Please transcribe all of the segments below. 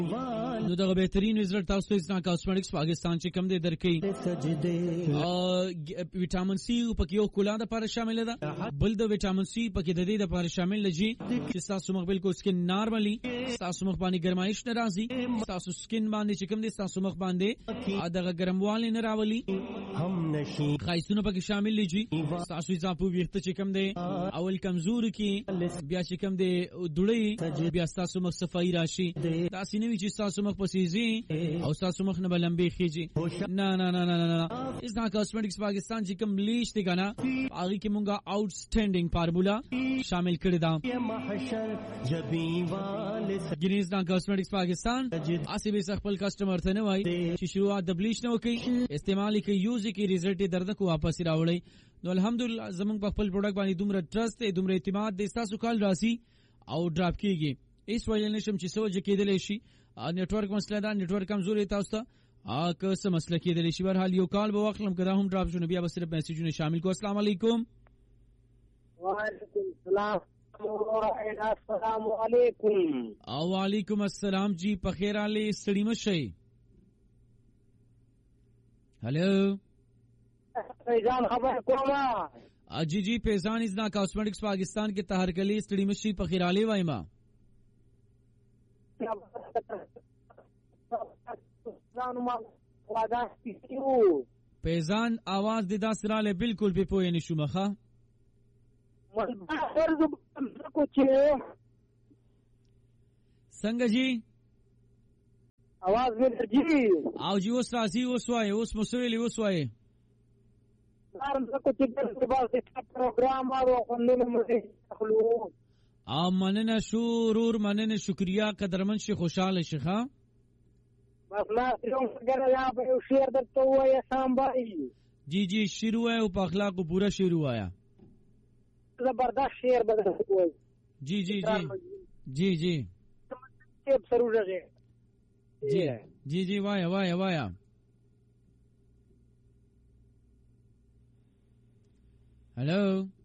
نو دغه بهترین رزلټ تاسو اسنا کاسمیټکس پاکستان چې کم دې درکې وټامین سی پکې یو کولا د لپاره شامل ده بل د وټامین سی پکې د دې لپاره شامل لږی چې تاسو مخ بالکل سکن نارملی تاسو مخ باندې ګرمایش نه راځي تاسو سکن باندې چې کم دې تاسو مخ باندې دغه ګرمواله نه راولي هم نشي خایسونه پکې شامل لږی تاسو اضافه ویخت چې کم دې اول کمزور کی بیا چې کم دې دوړې بیا تاسو مخ صفائی راشي تاسو نه وی چې تاسو مخ پسیزي او تاسو مخ نه بلمبي خيږي نه نه نه نه نه اسنا کاسمیټکس پاکستان چې کوم لیش دی کنه هغه کې مونږه آوټسټینډینګ فارمولا شامل کړی دا ګینیز دا کاسمیټکس پاکستان اسی به خپل کسٹمر ته نه وای چې شروعات د بلیچ نه وکي استعمال کې یوز کې رزلټ درد کو واپس راوړی نو الحمدلله زمونږ په خپل پروډکټ باندې دومره ټرست دی دومره اعتماد دی تاسو کال راسي او ډراپ کیږي اس ویل نشم چې سوجه کېدل شي نیټورک مسله دا نیټورک کمزوري تاسو ته که څه مسله کېدل شي بهر حال یو کال به واخلم کدا هم ډراپ شونه بیا به صرف میسجونه شامل کو السلام علیکم وعلیکم السلام السلام علیکم او وعلیکم السلام جی په خیر علي سړی مشي هلو فیضان خبر کومه جی فیضان از نا کاسمیټکس پاکستان کې طاهر کلی سړی مشي په خیر علي وایما پیزان आवाज د داسراله بالکل په پوهې نشو مخه څنګه جی आवाज مې جی او جی اوس راځي اوس وای اوس مسویلی اوس وای نارم کو چې د باسه پروګرام او خلونو مې خلو مننه شورور مننه شکریہ قدرمن شي خوشاله شيخه بس ما یو څنګه یا په شعر درته وای سامبای جی جی شروع ہے او په اخلاق پورا شروع آیا زبردست شعر بدل کوی جی جی جی جی جی چې ضرورت ہے جی جی جی وایا وایا وایا हेलो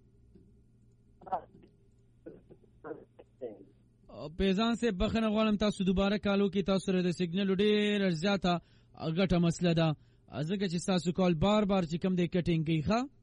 پیزان سے بخنه غواړم تاسو دوباره کالو کې تاسو سره د سیګنل ډېر زیاته غټه مسله ده ځکه چې تاسو کال بار بار چې کم دې کټینګ کوي ښا